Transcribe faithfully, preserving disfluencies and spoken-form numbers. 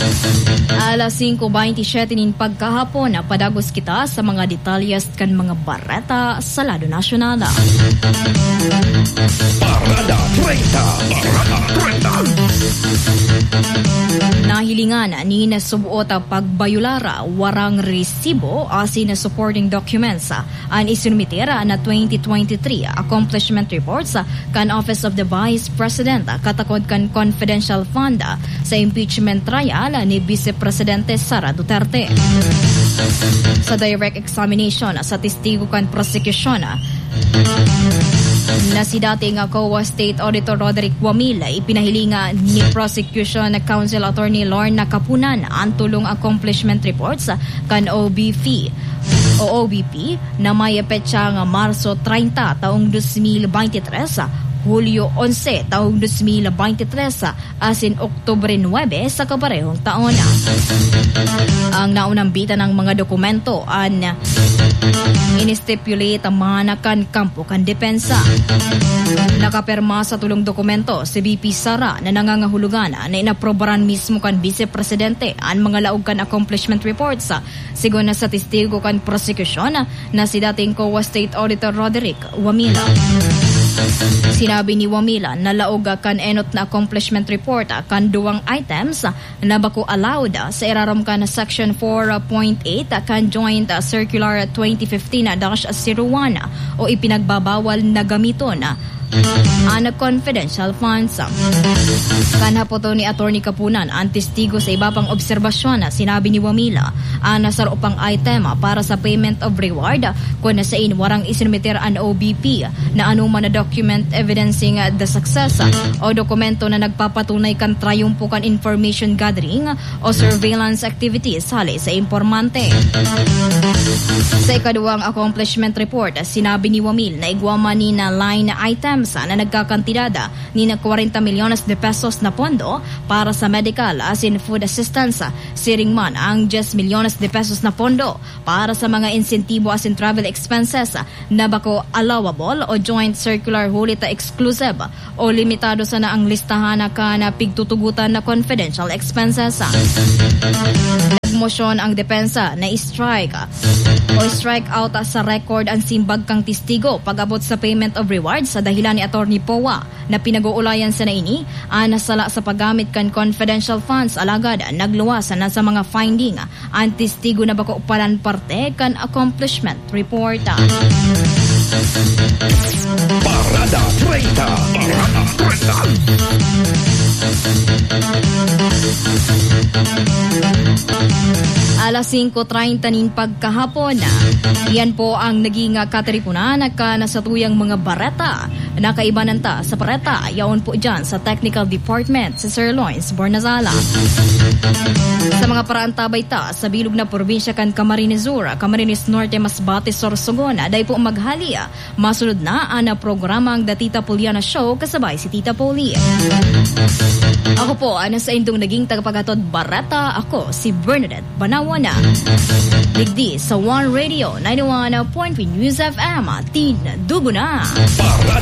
Alas singko baintisiete nin pagkahapon na padagos kita sa mga detalyes kan mga bareta sa lado nasyonal. Parada treinta, Parada treinta. Nahilingan ni nasubuot pagbayulara warang resibo asin na supporting documents ang isinumitira na twenty twenty-three accomplishment reports kan Office of the Vice President katakod kan confidential fund sa impeachment trial ni Vice Presidente Sara Duterte. Sa direct examination sa testigo kan prosecution na si dating C O A State Auditor Roderick Wamila ipinahilinga ni Prosecution Counsel Attorney Lorna Kapunan ang tulong accomplishment reports kan O B P o O B P na may petsa nga Marso treinta taong two thousand twenty-three, Hulyo onse taong two thousand twenty-three asin Oktubre nine sa kaparehong taon. Ang naunang bita ng mga dokumento an inistipulate ang manakan kampo kan depensa. Nakaperma sa tulong dokumento si V P Sara na nangangahulugan na inaprobaran mismo kan Vice Presidente ang mga laog kan accomplishment reports sigon na sa testigo kan prosecution na si dating C O A State Auditor Roderick Wamila. Sinabi ni Wamila na laog kan enot na accomplishment report kan duwang items na bako allowed sa iraram kan section four point eight kan Joint Circular twenty fifteen dash zero one o ipinagbabawal na gamiton ang confidential funds. Kanhapoto ni Attorney Kapunan ang testigo sa iba pang obserbasyon. Sinabi ni Wamila ang nasarupang item para sa payment of reward kung nasain warang isinumiter ang O B P na anuman na document evidencing the success o dokumento na nagpapatunay kan triumpo kan information gathering o surveillance activities hali sa informante. Sa ikaduwang accomplishment report, sinabi ni Wamil na igwama ni na line items na nagkakantidada ni na forty milyones de pesos na pondo para sa medical as in food assistance, siring man ang ten milyones de pesos na pondo para sa mga insentibo as in travel expenses na bako allowable o joint circular hulita exclusive o limitado sa na ang listahan na ka na pigtutugutan na confidential expenses. Nagmosyon ang depensa na i-strike o strike out sa record ang simbag kang testigo pag-abot sa payment of rewards sa dahilan ni Attorney Powa na pinag-uulayan sa naini ang nasala sa paggamit kan confidential funds alagad nagluwas na sa mga finding ang testigo na bako palan parte kan accomplishment report. Parada treinta, Parada treinta. Alas singko treinta nin pagkahapon. Yan po ang naging katripunan ka na sa tuyang mga bareta. Nakaibanan ta sa pareta. Yaon po dyan sa technical department si Sir Loins Bornazala. Sa mga paraantabay ta sa bilog na probinsya kan Camarines Sur, Camarines Norte, Masbate, Sorsogon, day po maghali. Masunod na ang programang The Tita Poliana Show kasabay si Tita Poli. Ako po, ano sa indong naging tagapagatod barata, ako si Bernadette Banawana. Digdi sa One Radio ninety-one point three News F M, Tin Dugo na. Parada